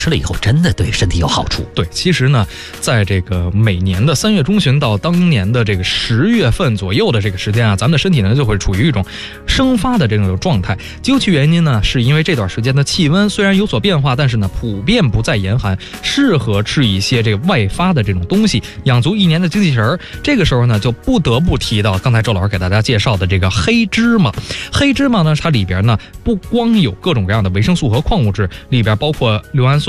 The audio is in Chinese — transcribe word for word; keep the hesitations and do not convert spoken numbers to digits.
吃了以后真的对身体有好处。 对，其实呢，在这个每年的三月中旬到当年的这个十月份左右的这个时间啊，咱们的身体呢就会处于一种生发的这种状态。究其原因呢，是因为这段时间的气温虽然有所变化，但是呢普遍不再严寒，适合吃一些这个外发的这种东西，养足一年的精气神儿。这个时候呢，就不得不提到刚才周老师给大家介绍的这个黑芝麻。黑芝麻呢，它里边呢不光有各种各样的维生素和矿物质，里边包括硫氨酸。